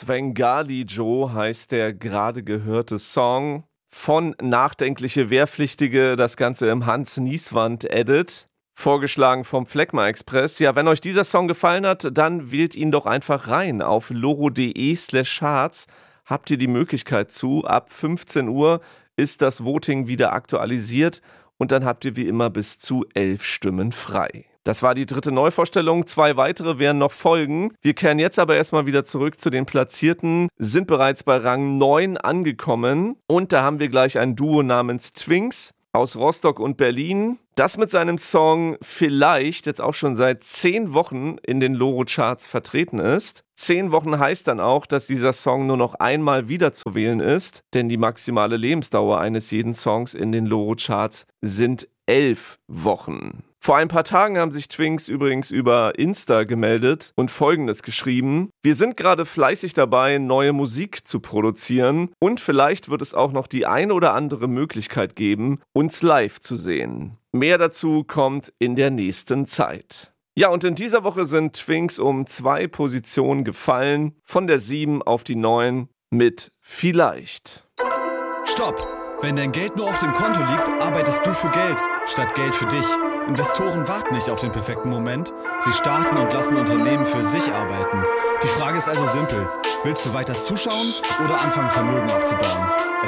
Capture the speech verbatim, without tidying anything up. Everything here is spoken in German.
Svengali Joe heißt der gerade gehörte Song von Nachdenkliche Wehrpflichtige, das Ganze im Hans-Nieswand-Edit, vorgeschlagen vom Phlegma Express. Ja, wenn euch dieser Song gefallen hat, dann wählt ihn doch einfach rein. Auf loro.de slash charts habt ihr die Möglichkeit zu. Ab fünfzehn Uhr ist das Voting wieder aktualisiert und dann habt ihr wie immer bis zu elf Stimmen frei. Das war die dritte Neuvorstellung, zwei weitere werden noch folgen. Wir kehren jetzt aber erstmal wieder zurück zu den Platzierten, sind bereits bei Rang neun angekommen und da haben wir gleich ein Duo namens Twinks aus Rostock und Berlin, das mit seinem Song Vielleicht jetzt auch schon seit zehn Wochen in den Loro-Charts vertreten ist. Zehn Wochen heißt dann auch, dass dieser Song nur noch einmal wieder zu wählen ist, denn die maximale Lebensdauer eines jeden Songs in den Loro-Charts sind elf Wochen. Vor ein paar Tagen haben sich Twinks übrigens über Insta gemeldet und Folgendes geschrieben: Wir sind gerade fleißig dabei, neue Musik zu produzieren und vielleicht wird es auch noch die ein oder andere Möglichkeit geben, uns live zu sehen. Mehr dazu kommt in der nächsten Zeit. Ja, und in dieser Woche sind Twinks um zwei Positionen gefallen, von der sieben auf die neun mit Vielleicht. Stopp! Wenn dein Geld nur auf dem Konto liegt, arbeitest du für Geld, statt Geld für dich. Investoren warten nicht auf den perfekten Moment. Sie starten und lassen Unternehmen für sich arbeiten. Die Frage ist also simpel. Willst du weiter zuschauen oder anfangen, Vermögen aufzubauen?